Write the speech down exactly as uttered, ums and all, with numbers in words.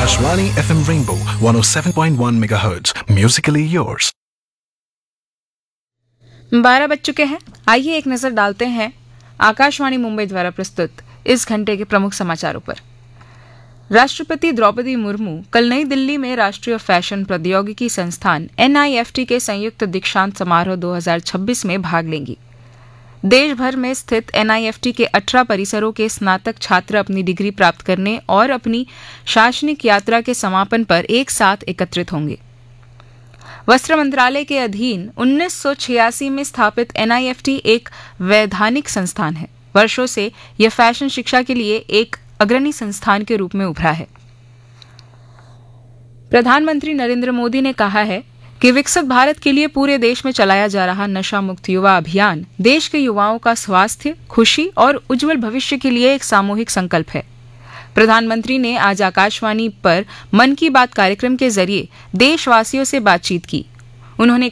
Akashvani F M Rainbow one oh seven point one megahertz. Musically yours. बारह बज चुके हैं। आइए एक नजर डालते हैं आकाशवाणी मुंबई द्वारा प्रस्तुत इस घंटे के प्रमुख समाचारों पर। राष्ट्रपति द्रौपदी मुर्मू कल नई दिल्ली में राष्ट्रीय फैशन प्रौद्योगिकी संस्थान एन आई एफ टी के संयुक्त दीक्षांत समारोह दो हज़ार छब्बीस में भाग लेंगी। देश भर में स्थित एन आई एफ टी के अठारह परिसरों के स्नातक छात्र अपनी डिग्री प्राप्त करने और अपनी शैक्षणिक यात्रा के समापन पर एक साथ एकत्रित होंगे। वस्त्र मंत्रालय के अधीन उन्नीस सौ छियासी में स्थापित एन आई एफ टी एक वैधानिक संस्थान है। वर्षों से यह फैशन शिक्षा के लिए एक अग्रणी संस्थान के रूप में उभरा है। प्रधानमंत्री नरेंद्र मोदी ने कहा है कि विकसित भारत के लिए पूरे देश में चलाया जा रहा नशा मुक्त युवा अभियान देश के युवाओं का स्वास्थ्य, खुशी और उज्जवल भविष्य के लिए एक सामूहिक संकल्प है। प्रधानमंत्री ने आज आकाशवाणी पर मन की बात कार्यक्रम के जरिए देशवासियों से बातचीत की। उन्होंने